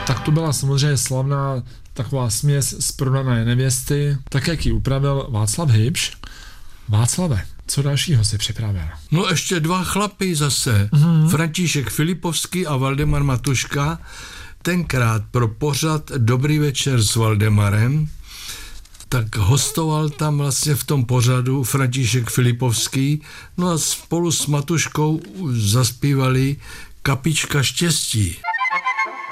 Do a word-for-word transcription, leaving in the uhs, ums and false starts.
Tak to byla samozřejmě slavná taková směs z Prodané nevěsty, tak jak ji upravil Václav Hybš. Václave, co dalšího si připravil? No ještě dva chlapy zase, mm-hmm. František Filipovský a Valdemar Matuška, tenkrát pro pořad Dobrý večer s Valdemarem, tak hostoval tam vlastně v tom pořadu František Filipovský, no a spolu s Matuškou zaspívali Kapička štěstí.